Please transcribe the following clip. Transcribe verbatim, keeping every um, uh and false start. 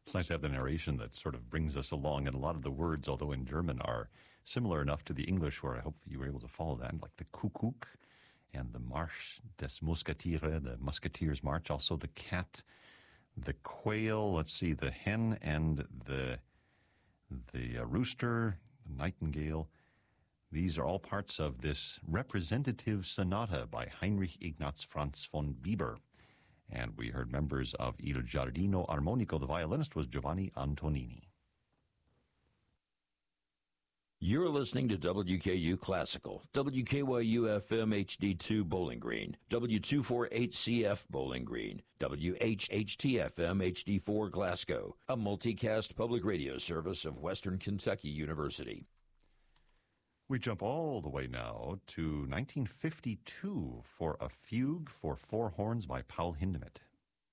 It's nice to have the narration that sort of brings us along, and a lot of the words, although in German, are similar enough to the English where I hope you were able to follow that, like the Kuckuck and the Marsch des Musketiere, the Musketeers March, also the cat, the quail, let's see, the hen and the, the uh, rooster, the nightingale. These are all parts of this representative sonata by Heinrich Ignaz Franz von Bieber. And we heard members of Il Giardino Armonico. The violinist was Giovanni Antonini. You're listening to W K U Classical, W K Y U F M H D two Bowling Green, W two forty-eight C F Bowling Green, W H H T F M H D four Glasgow, a multicast public radio service of Western Kentucky University. We jump all the way now to nineteen fifty-two for a fugue for four horns by Paul Hindemith.